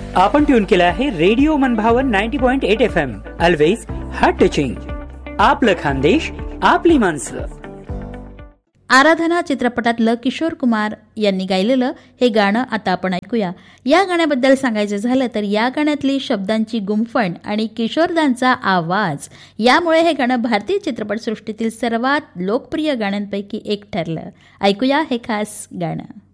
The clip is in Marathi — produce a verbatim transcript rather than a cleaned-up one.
आपण ट्यून केला आहे रेडिओ मनभावन ninety point eight F M. Always heart touching. आपलं खानदेश, आपली माणसं. आराधना चित्रपटातलं किशोर कुमार यांनी गायलेलं हे गाणं आता आपण ऐकूया. या गाण्याबद्दल सांगायचं झालं तर या गाण्यातली शब्दांची गुंफण आणि किशोरदांचा आवाज यामुळे हे गाणं भारतीय चित्रपटसृष्टीतील सर्वात लोकप्रिय गाण्यांपैकी एक ठरलं. ऐकूया हे खास गाणं.